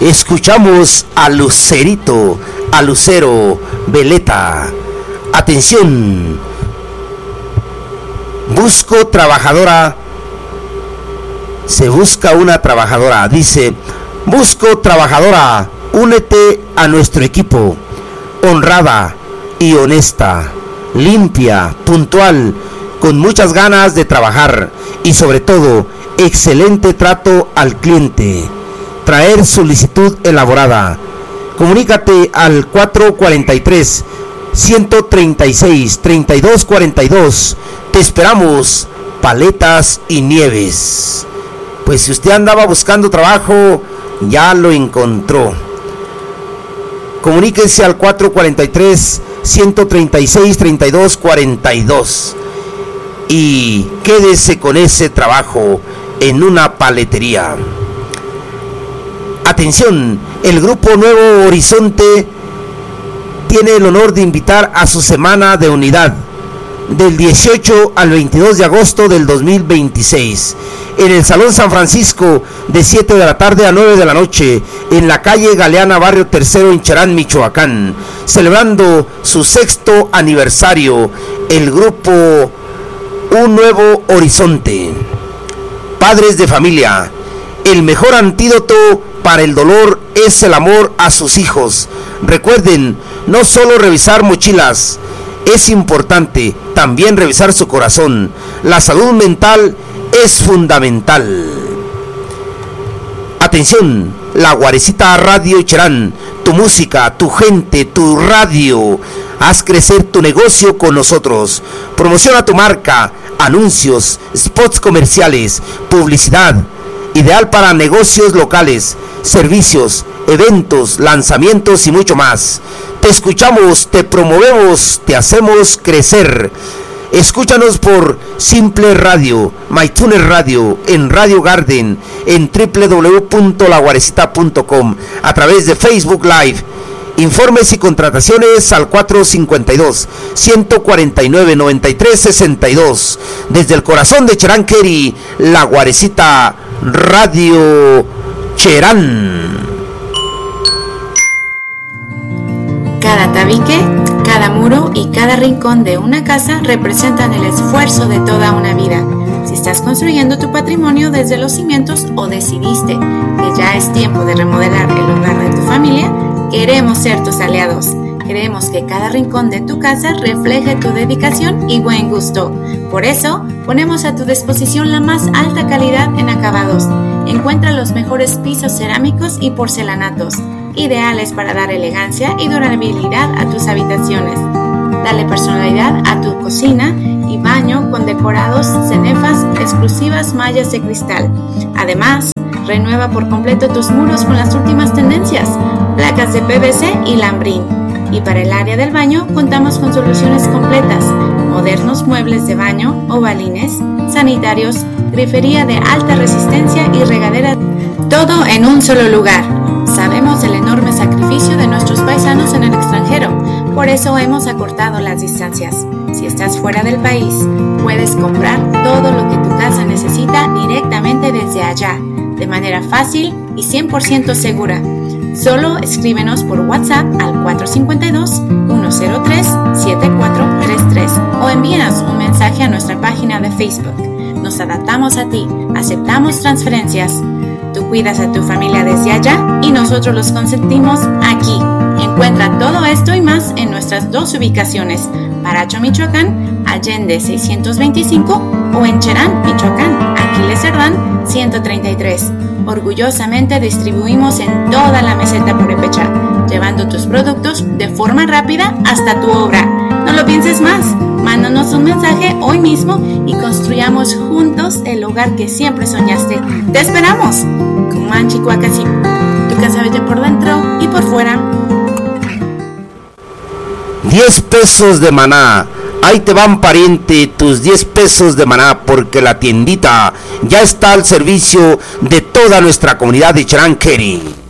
Escuchamos a Lucerito, a Lucero Veleta. Atención, busco trabajadora. Se busca una trabajadora. Dice: busco trabajadora, únete a nuestro equipo. Honrada y honesta, limpia, puntual, con muchas ganas de trabajar y sobre todo excelente trato al cliente. Traer solicitud elaborada. Comunícate al 443-136-3242. Te esperamos. Paletas y Nieves. Pues si usted andaba buscando trabajo, ya lo encontró. Comuníquese al 443-136-3242 y quédese con ese trabajo en una paletería. Atención, el grupo Nuevo Horizonte tiene el honor de invitar a su semana de unidad del 18 al 22 de agosto del 2026 en el Salón San Francisco de 7 de la tarde a 9 de la noche en la calle Galeana, barrio Tercero, en Cherán, Michoacán, celebrando su 6º aniversario, el grupo Un Nuevo Horizonte. Padres de familia, el mejor antídoto para el dolor es el amor a sus hijos. Recuerden, no solo revisar mochilas, es importante también revisar su corazón. La salud mental es fundamental. Atención, La Guarecita Radio Cherán, tu música, tu gente, tu radio. Haz crecer tu negocio con nosotros. Promociona tu marca, anuncios, spots comerciales, publicidad. Ideal para negocios locales, servicios, eventos, lanzamientos y mucho más. Te escuchamos, te promovemos, te hacemos crecer. Escúchanos por Simple Radio, MyTuner Radio, en Radio Garden, en www.laguarecita.com, a través de Facebook Live. Informes y contrataciones al 452-149-9362. Desde el corazón de Cherán Query, La Guarecita Radio Cherán. Cada tabique, cada muro y cada rincón de una casa representan el esfuerzo de toda una vida. Si estás construyendo tu patrimonio desde los cimientos o decidiste que ya es tiempo de remodelar el hogar de tu familia, queremos ser tus aliados. Queremos que cada rincón de tu casa refleje tu dedicación y buen gusto. Por eso, ponemos a tu disposición la más alta calidad en acabados. Encuentra los mejores pisos cerámicos y porcelanatos, ideales para dar elegancia y durabilidad a tus habitaciones. Dale personalidad a tu cocina y baño con decorados, cenefas, exclusivas mallas de cristal. Además, renueva por completo tus muros con las últimas tendencias, placas de PVC y lambrín. Y para el área del baño contamos con soluciones completas, modernos muebles de baño, ovalines, sanitarios, grifería de alta resistencia y regadera, todo en un solo lugar. Sabemos el enorme sacrificio de nuestros paisanos en el extranjero, por eso hemos acortado las distancias. Si estás fuera del país, puedes comprar todo lo que tu casa necesita directamente desde allá, de manera fácil y 100% segura. Solo escríbenos por WhatsApp al 452-103-7433 o envíanos un mensaje a nuestra página de Facebook. Nos adaptamos a ti, aceptamos transferencias. Tú cuidas a tu familia desde allá y nosotros los consentimos aquí. Encuentra todo esto y más en nuestras dos ubicaciones, Paracho, Michoacán, Allende 625 o en Cherán, Michoacán, Aquiles Cerdán 133. Orgullosamente distribuimos en toda la meseta purépecha, llevando tus productos de forma rápida hasta tu obra. No lo pienses más, mándanos un mensaje hoy mismo y construyamos juntos el hogar que siempre soñaste. ¡Te esperamos! Cumán, Chihuacasi, tu casa bella por dentro y por fuera. 10 pesos de maná. Ahí te van, pariente, tus 10 pesos de maná, porque la tiendita ya está al servicio de toda nuestra comunidad de Cherán Query.